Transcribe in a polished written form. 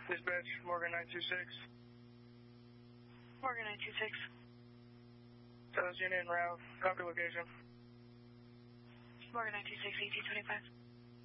Dispatch, Morgan 926. Morgan 926. South Unit en route. Copy location. Morgan 926, 1825.